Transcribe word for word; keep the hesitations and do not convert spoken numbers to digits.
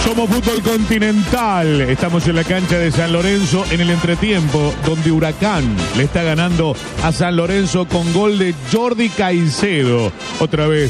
Somos Fútbol Continental. Estamos en la cancha de San Lorenzo en el entretiempo, donde Huracán le está ganando a San Lorenzo con gol de Jordi Caicedo. Otra vez